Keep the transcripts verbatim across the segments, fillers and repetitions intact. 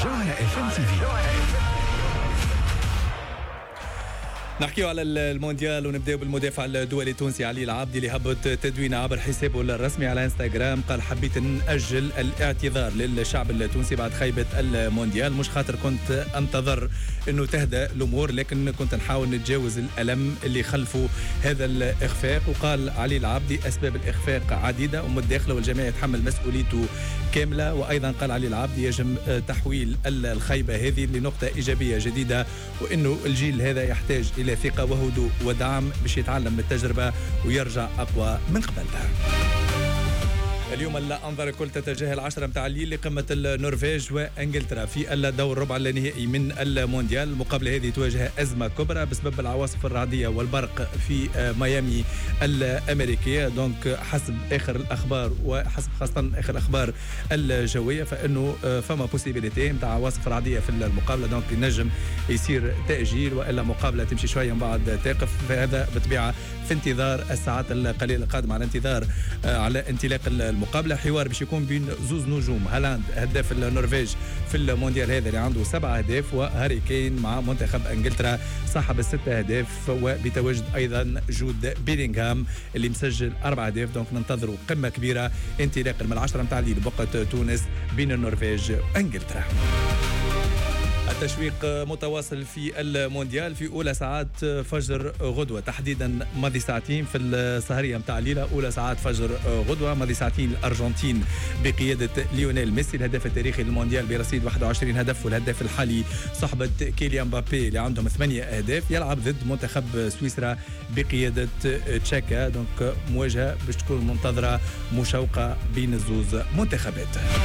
جوهرة اف ام تي في. نحكيو على المونديال ونبداو بالمدافع الدولي التونسي علي العابدي اللي هبط تدوين عبر حسابه الرسمي على انستغرام. قال حبيت نأجل الاعتذار للشعب التونسي بعد خيبة المونديال، مش خاطر كنت انتظر انه تهدى الامور، لكن كنت نحاول نتجاوز الالم اللي خلفوا هذا الاخفاق. وقال علي العابدي اسباب الاخفاق عديده ومتداخله والجميع يتحمل مسؤوليته كامله. وايضا قال علي العابدي يجب تحويل الخيبه هذه لنقطه ايجابيه جديده، وانه الجيل هذا يحتاج الى ثقة وهدوء ودعم باش يتعلم من التجربة ويرجع أقوى من قبلها. اليوم الأنظار الكل تتجه العشرة متاع الليل لقمة النرويج وانجلترا في الدور الربع النهائي من المونديال. المقابلة هذه تواجه أزمة كبرى بسبب العواصف الرعدية والبرق في ميامي الأمريكية. دونك حسب آخر الأخبار وحسب خاصة آخر الأخبار الجوية فإنه فما بوسيبيليتي متاع عواصف رعدية في المقابلة، دونك ينجم يصير تأجيل وإلا مقابلة تمشي شوية من بعد تقف. فهذا بطبيعة في انتظار الساعات القليلة القادمة على انتظار على انطلاق المقابلة. حوار باش يكون بين زوز نجوم، هالاند هداف النرويج في المونديال هذا اللي عنده سبعة أهداف، وهاري كين مع منتخب انجلترا صاحب الستة أهداف، وبتواجد أيضا جود بيلينغهام اللي مسجل أربع أهداف. دونك ننتظروا قمة كبيرة انطلاقا من العشرة متاع الليل بوقت تونس بين النرويج وانجلترا. التشويق متواصل في المونديال في أولى ساعات فجر غدوة، تحديدا ماضي ساعتين في السهرية متاع الليلة. أولى ساعات فجر غدوة ماضي ساعتين الأرجنتين بقيادة ليونيل ميسي الهداف التاريخي للمونديال برصيد واحد وعشرين هدف، والهداف الحالي صحبة كيليان مبابي اللي عندهم ثمانية أهداف. يلعب ضد منتخب سويسرا بقيادة تشاكا. دونك مواجهة باش تكون منتظرة مشوقة بين الزوز منتخبات.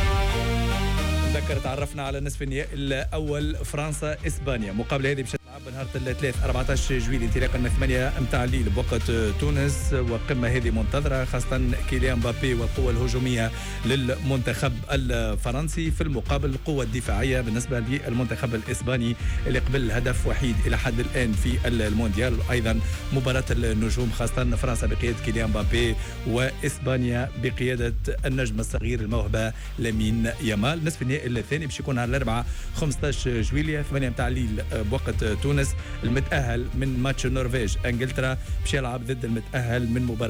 تذكر تعرفنا على نصف النهائي الاول فرنسا اسبانيا. المقابله هذه باش تلعب نهار الثلاث أربعة عشر جويلية انطلاقا من ثمانية متاع الليل بوقت تونس، وقمه هذه منتظره خاصه كيليان مبابي والقوه الهجوميه للمنتخب الفرنسي في المقابل القوه الدفاعيه بالنسبه للمنتخب الاسباني اللي قبل هدف وحيد الى حد الان في المونديال. ايضا مباراه النجوم خاصه فرنسا بقياده كيليان مبابي واسبانيا بقياده النجم الصغير الموهبه لامين يامال. نصف النهائي الثاني باش يكون على الأربعاء خمسة عشر جويلية ثمانية متاع الليل بوقت تونس. المتأهل من ماتش النرويج انجلترا باش يلعب ضد المتأهل من مباراة